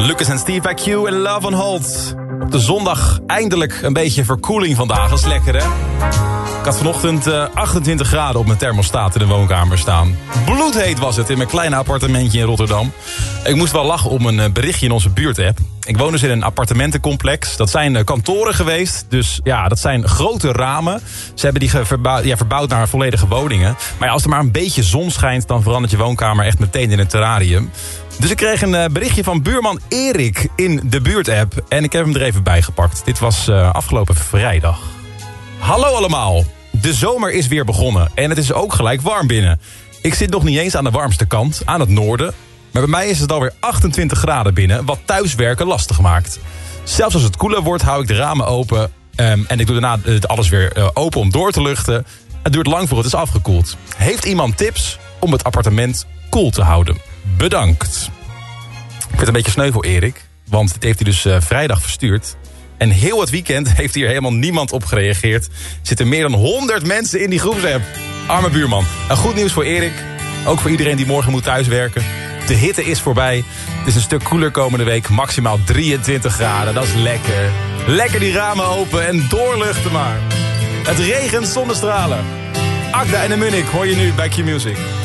Lucas en Steve IQ en Love on Hold. Op de zondag eindelijk een beetje verkoeling vandaag. Dat is lekker, hè? Ik had vanochtend 28 graden op mijn thermostaat in de woonkamer staan. Bloedheet was het in mijn kleine appartementje in Rotterdam. Ik moest wel lachen om een berichtje in onze buurtapp. Ik woon dus in een appartementencomplex. Dat zijn kantoren geweest. Dus ja, dat zijn grote ramen. Ze hebben die verbouwd naar volledige woningen. Maar ja, als er maar een beetje zon schijnt, dan verandert je woonkamer echt meteen in een terrarium. Dus ik kreeg een berichtje van buurman Erik in de buurtapp. En ik heb hem er even bij gepakt. Dit was afgelopen vrijdag. Hallo allemaal. De zomer is weer begonnen. En het is ook gelijk warm binnen. Ik zit nog niet eens aan de warmste kant, aan het noorden. Maar bij mij is het alweer 28 graden binnen, wat thuiswerken lastig maakt. Zelfs als het koeler wordt, hou ik de ramen open. En ik doe daarna alles weer open om door te luchten. Het duurt lang voor het is afgekoeld. Heeft iemand tips om het appartement koel te houden? Bedankt. Ik vind het een beetje sneu voor Erik. Want dit heeft hij dus vrijdag verstuurd. En heel het weekend heeft hier helemaal niemand op gereageerd. Er zitten meer dan 100 mensen in die groepsapp. Arme buurman. Goed nieuws voor Erik. Ook voor iedereen die morgen moet thuiswerken. De hitte is voorbij. Het is een stuk koeler komende week. Maximaal 23 graden. Dat is lekker. Lekker die ramen open en doorluchten maar. Het regent zonnestralen. Agda en de Munnik hoor je nu bij Q-Music.